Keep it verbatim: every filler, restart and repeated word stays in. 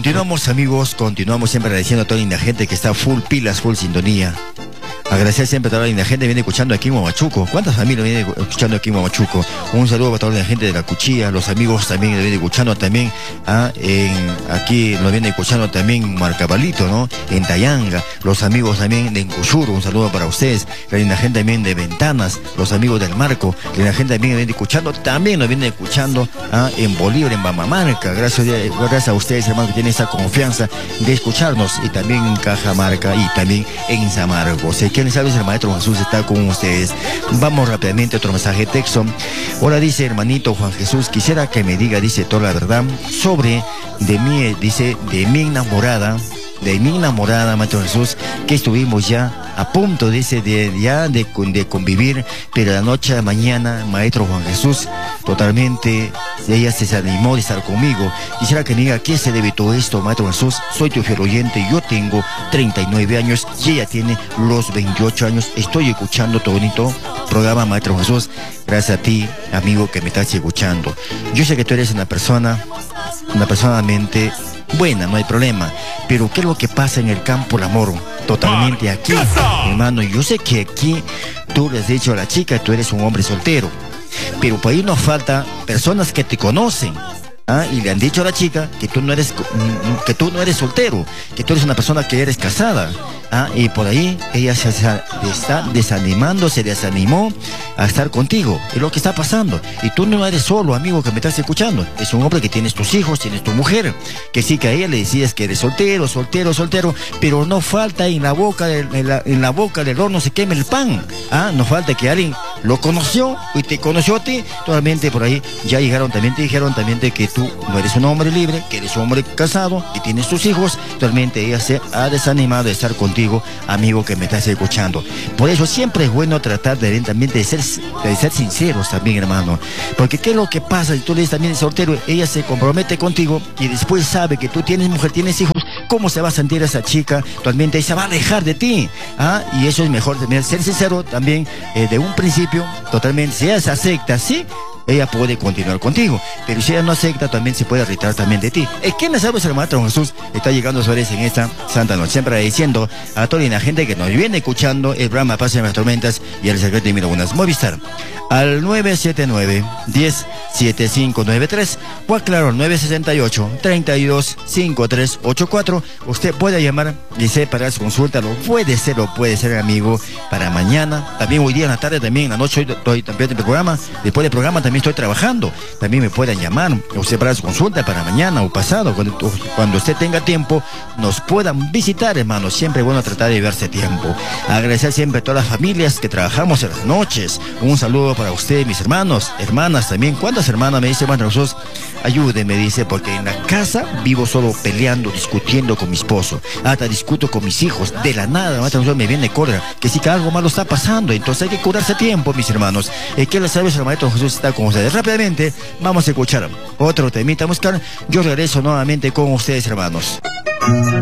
Continuamos, amigos, continuamos siempre agradeciendo a toda la gente que está full pilas, full sintonía. Agradecer siempre a toda la gente que viene escuchando aquí en Huamachuco. ¿Cuántas familias vienen escuchando aquí en Huamachuco? Un saludo para toda la gente de la Cuchilla, los amigos también que vienen escuchando también, ah, en, aquí nos vienen escuchando también Marcabalito, ¿no? En Tayanga, los amigos también de Encushuro, un saludo para ustedes. La gente también de Ventanas, los amigos del Marco, la gente también que viene escuchando, también nos vienen escuchando, ah, en Bolívar, en Bamamarca. Gracias, gracias a ustedes, hermanos, que tienen esa confianza de escucharnos, y también en Cajamarca y también en Samargo. Sé que les sabe, el Maestro Jesús está con ustedes. Vamos rápidamente a otro mensaje de texto. Ahora dice: hermanito Juan Jesús, quisiera que me diga, dice, toda la verdad sobre de mí, dice, de mi enamorada, de mi enamorada, Maestro Jesús, que estuvimos ya a punto, dice, de ya de, de convivir, pero la noche a mañana, Maestro Juan Jesús, totalmente, ella se desanimó de estar conmigo. Quisiera que me diga, ¿qué se debe todo esto, Maestro Jesús? Soy tu fiel oyente, yo tengo treinta y nueve años y ella tiene los veintiocho años. Estoy escuchando tu bonito programa, Maestro Jesús. Gracias a ti, amigo, que me estás escuchando. Yo sé que tú eres una persona, una persona mente buena, no hay problema, pero ¿qué es lo que pasa en el campo del amor? Totalmente aquí, hermano. Yo sé que aquí tú le has dicho a la chica, tú eres un hombre soltero, pero por ahí nos falta personas que te conocen, ¿ah? Y le han dicho a la chica que tú no eres, que tú no eres soltero, que tú eres una persona que eres casada, ¿ah? Y por ahí ella se está desanimando, se desanimó a estar contigo. Es lo que está pasando. Y tú no eres solo, amigo, que me estás escuchando. Es un hombre que tienes tus hijos, tienes tu mujer, que sí, que a ella le decías que eres soltero, soltero, soltero, pero no falta en la boca del, en la, en la boca del horno se queme el pan, ¿ah? No falta que alguien lo conoció y te conoció a ti. Totalmente por ahí ya llegaron, también te dijeron también de que tú no eres un hombre libre, que eres un hombre casado y tienes tus hijos. Totalmente ella se ha desanimado de estar contigo, amigo, que me estás escuchando. Por eso siempre es bueno tratar de, también de ser, de ser sinceros también, hermano, porque ¿qué es lo que pasa si tú le dices también soltero? Ella se compromete contigo y después sabe que tú tienes mujer, tienes hijos. ¿Cómo se va a sentir esa chica? Totalmente se va a alejar de ti, ¿ah? Y eso es mejor también ser sincero también, eh, de un principio. Totalmente, si ella se acepta, sí, ella puede continuar contigo, pero si ella no acepta, también se puede retirar también de ti. Es que me sabes, el Maestro Jesús está llegando a Suárez en esta santa noche, siempre agradeciendo a toda la gente que nos viene escuchando el programa Paz en las Tormentas y el secreto de mil unas. Movistar al nueve siete nueve, diez, setenta y cinco noventa y tres o aclaro al nueve sesenta y ocho, treinta y dos, cincuenta y tres ochenta y cuatro. Usted puede llamar y separar su consulta, lo puede ser, lo puede ser, amigo, para mañana. También hoy día en la tarde, también en la noche, hoy estoy también en el programa. Después del programa también estoy trabajando. También me pueden llamar o separar su consulta para mañana o pasado. Cuando, cuando usted tenga tiempo, nos puedan visitar, hermanos. Siempre es bueno tratar de verse tiempo. Agradecer siempre a todas las familias que trabajamos en las noches. Un saludo para ustedes, mis hermanos, hermanas también. ¿Cuántas hermanas? Me dice, Maestro Jesús, ayúdenme, dice, porque en la casa vivo solo peleando, discutiendo con mi esposo. Hasta discuto con mis hijos. De la nada, Maestro Jesús, me viene cólera. Que sí que algo malo está pasando. Entonces hay que curarse a tiempo, mis hermanos. Eh, que les sabe, el Maestro Jesús está con ustedes. Rápidamente vamos a escuchar otro temita musical. Yo regreso nuevamente con ustedes, hermanos.